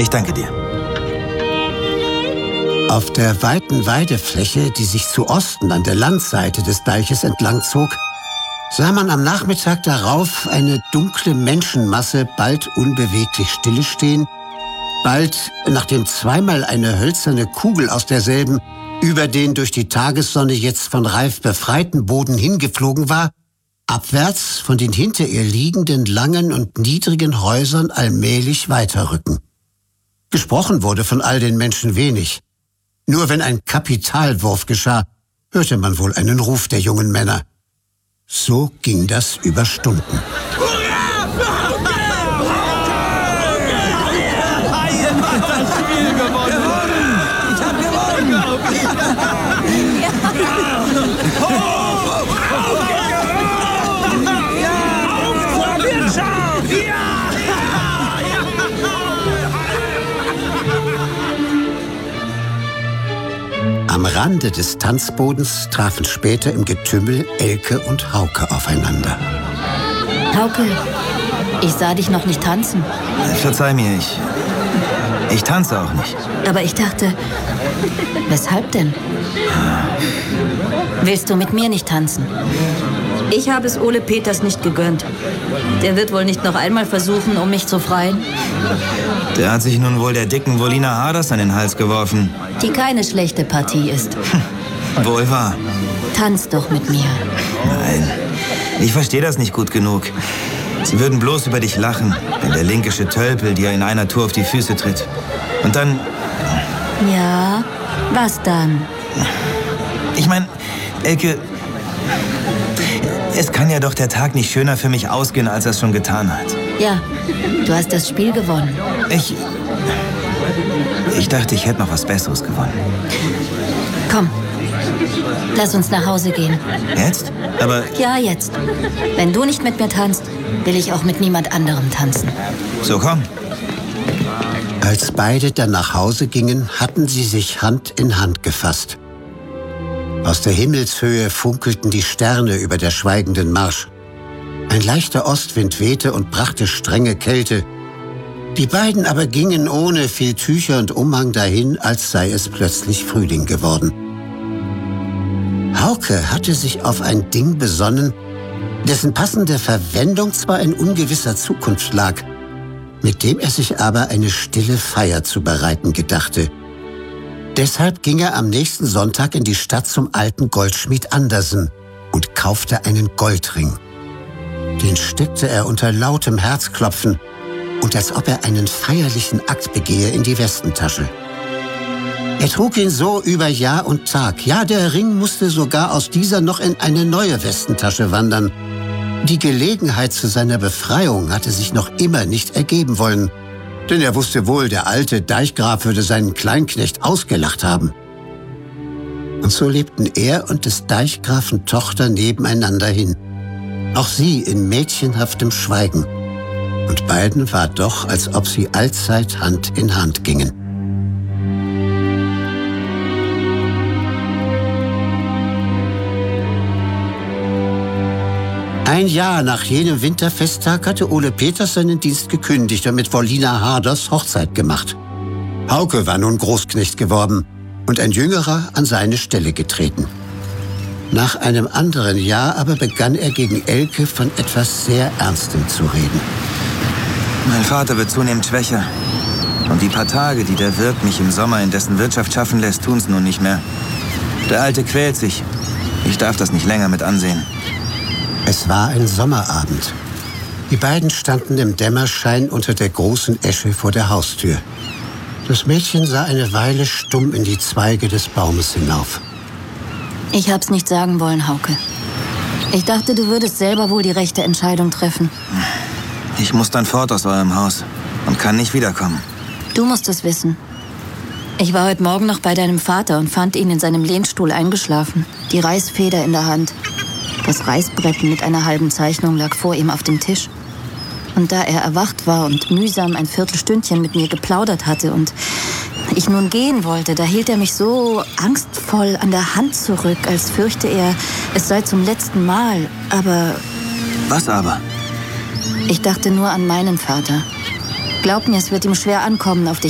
Ich danke dir. Auf der weiten Weidefläche, die sich zu Osten an der Landseite des Deiches entlang zog, sah man am Nachmittag darauf eine dunkle Menschenmasse bald unbeweglich stillestehen, bald, nachdem zweimal eine hölzerne Kugel aus derselben über den durch die Tagessonne jetzt von Reif befreiten Boden hingeflogen war, abwärts von den hinter ihr liegenden langen und niedrigen Häusern allmählich weiterrücken. Gesprochen wurde von all den Menschen wenig. Nur wenn ein Kapitalwurf geschah, hörte man wohl einen Ruf der jungen Männer. So ging das über Stunden. Am Rande des Tanzbodens trafen später im Getümmel Elke und Hauke aufeinander. Hauke, ich sah dich noch nicht tanzen. Verzeih mir, ich tanze auch nicht. Aber ich dachte, weshalb denn? Willst du mit mir nicht tanzen? Ich habe es Ole Peters nicht gegönnt. Der wird wohl nicht noch einmal versuchen, um mich zu freien. Der hat sich nun wohl der dicken Wolina Harders an den Hals geworfen. Die keine schlechte Partie ist. Wohl wahr. Tanz doch mit mir. Nein, ich verstehe das nicht gut genug. Sie würden bloß über dich lachen, wenn der linkische Tölpel dir in einer Tour auf die Füße tritt. Und dann... Ja, was dann? Ich meine, Elke, es kann ja doch der Tag nicht schöner für mich ausgehen, als er es schon getan hat. Ja, du hast das Spiel gewonnen. Ich dachte, ich hätte noch was Besseres gewonnen. Komm, lass uns nach Hause gehen. Jetzt? Aber... Ja, jetzt. Wenn du nicht mit mir tanzt, will ich auch mit niemand anderem tanzen. So, komm. Als beide dann nach Hause gingen, hatten sie sich Hand in Hand gefasst. Aus der Himmelshöhe funkelten die Sterne über der schweigenden Marsch. Ein leichter Ostwind wehte und brachte strenge Kälte. Die beiden aber gingen ohne viel Tücher und Umhang dahin, als sei es plötzlich Frühling geworden. Hauke hatte sich auf ein Ding besonnen, dessen passende Verwendung zwar in ungewisser Zukunft lag, mit dem er sich aber eine stille Feier zu bereiten gedachte. Deshalb ging er am nächsten Sonntag in die Stadt zum alten Goldschmied Andersen und kaufte einen Goldring. Den steckte er unter lautem Herzklopfen und als ob er einen feierlichen Akt begehe in die Westentasche. Er trug ihn so über Jahr und Tag. Ja, der Ring musste sogar aus dieser noch in eine neue Westentasche wandern. Die Gelegenheit zu seiner Befreiung hatte sich noch immer nicht ergeben wollen. Denn er wusste wohl, der alte Deichgraf würde seinen Kleinknecht ausgelacht haben. Und so lebten er und des Deichgrafen Tochter nebeneinander hin. Auch sie in mädchenhaftem Schweigen. Und beiden war doch, als ob sie allzeit Hand in Hand gingen. Ein Jahr nach jenem Winterfesttag hatte Ole Peters seinen Dienst gekündigt und mit Wolina Harders Hochzeit gemacht. Hauke war nun Großknecht geworden und ein Jüngerer an seine Stelle getreten. Nach einem anderen Jahr aber begann er gegen Elke von etwas sehr Ernstem zu reden. Mein Vater wird zunehmend schwächer. Und die paar Tage, die der Wirt mich im Sommer in dessen Wirtschaft schaffen lässt, tun's nun nicht mehr. Der Alte quält sich. Ich darf das nicht länger mit ansehen. Es war ein Sommerabend. Die beiden standen im Dämmerschein unter der großen Esche vor der Haustür. Das Mädchen sah eine Weile stumm in die Zweige des Baumes hinauf. Ich hab's nicht sagen wollen, Hauke. Ich dachte, du würdest selber wohl die rechte Entscheidung treffen. Ich muss dann fort aus eurem Haus und kann nicht wiederkommen. Du musst es wissen. Ich war heute Morgen noch bei deinem Vater und fand ihn in seinem Lehnstuhl eingeschlafen. Die Reißfeder in der Hand. Das Reißbrett mit einer halben Zeichnung lag vor ihm auf dem Tisch. Und da er erwacht war und mühsam ein Viertelstündchen mit mir geplaudert hatte und ich nun gehen wollte, da hielt er mich so angstvoll an der Hand zurück, als fürchte er, es sei zum letzten Mal. Aber... Was aber? Ich dachte nur an meinen Vater. Glaub mir, es wird ihm schwer ankommen, auf dich